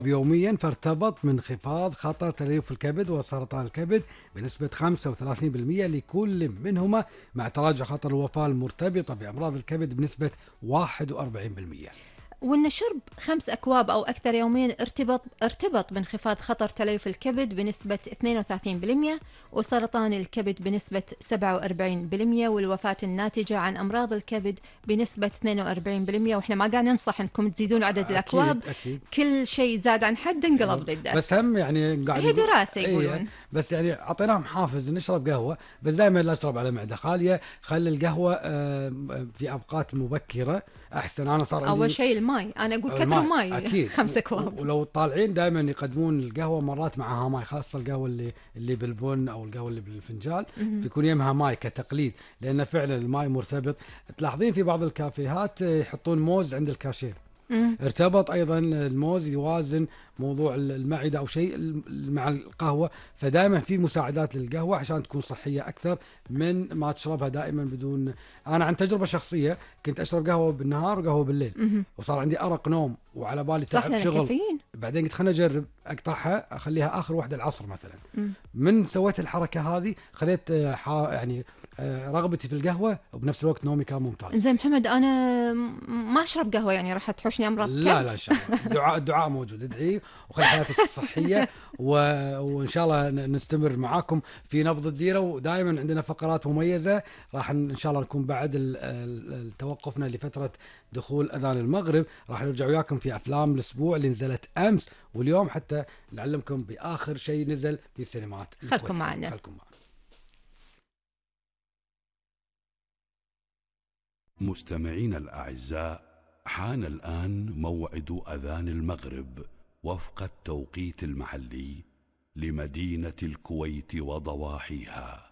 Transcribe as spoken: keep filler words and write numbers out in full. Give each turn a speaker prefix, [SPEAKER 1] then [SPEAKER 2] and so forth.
[SPEAKER 1] يوميا، فارتبط بانخفاض خطر تليف الكبد وسرطان الكبد بنسبة خمسة وثلاثين بالمئة لكل منهما، مع تراجع خطر الوفاة المرتبطة بأمراض الكبد بنسبة واحد وأربعين بالمئة.
[SPEAKER 2] وأن شرب خمس أكواب أو أكثر يوميا ارتبط ارتبط بانخفاض خطر تليف الكبد بنسبة اثنين وثلاثين بالمئة وسرطان الكبد بنسبة سبعة وأربعين بالمئة والوفاة الناتجة عن أمراض الكبد بنسبة اثنين وأربعين بالمئة. وإحنا ما قاعد ننصح أنكم تزيدون عدد
[SPEAKER 1] أكيد
[SPEAKER 2] الأكواب،
[SPEAKER 1] أكيد.
[SPEAKER 2] كل شيء زاد عن حد انقلب ضده.
[SPEAKER 1] بس هم يعني قاعد
[SPEAKER 2] هي دراسة يقولون.
[SPEAKER 1] إيه، بس يعني أعطيناهم حافز نشرب قهوة، بس دائما لا أشرب على معدة خالية. خلي القهوة في أوقات مبكرة أحسن. أنا صار عندي
[SPEAKER 2] أول شيء الماء، أنا أقول كثروا ماء
[SPEAKER 1] أكيد.
[SPEAKER 2] خمسة أكواب.
[SPEAKER 1] ولو طالعين دائما يقدمون القهوة مرات معها ماي، خاصة القهوة اللي اللي بالبن أو القهوة اللي بالفنجال بيكون يمها ماي كتقليد، لأن فعلا الماي مرتبط. تلاحظين في بعض الكافيهات يحطون موز عند الكاشير، ارتبط أيضا الموز يوازن موضوع المعدة أو شيء مع القهوة، فدائما في مساعدات للقهوة عشان تكون صحية أكثر من ما تشربها دائما بدون. أنا عن تجربة شخصية كنت أشرب قهوة بالنهار وقهوة بالليل، وصار عندي أرق نوم وعلى بالي تعب شغل.
[SPEAKER 2] كافيين. بعدين
[SPEAKER 1] قلت خلنا أجرب أقطعها أخليها آخر واحدة العصر مثلا. مم. من سويت الحركة هذه خذيت يعني رغبتي في القهوة وبنفس الوقت نومي كان ممتاز.
[SPEAKER 2] زين محمد، أنا ما أشرب قهوة يعني راح تحوشني أمراض كبد؟
[SPEAKER 1] لا لا إن شاء الله. الدعاء الدعاء موجود، ادعي وخلي حياتك صحية و... وإن شاء الله نستمر معاكم في نبض الديرة، ودائما عندنا فقرات مميزة راح إن شاء الله نكون بعد توقفنا لفترة دخول أذان المغرب، راح نرجع وياكم في أفلام الأسبوع اللي نزلت أمس واليوم، حتى نعلمكم بآخر شيء نزل في السينمات.
[SPEAKER 2] خلكم معنا.
[SPEAKER 1] خلكم معنا.
[SPEAKER 3] مستمعين الأعزاء، حان الآن موعد أذان المغرب وفق التوقيت المحلي لمدينة الكويت وضواحيها.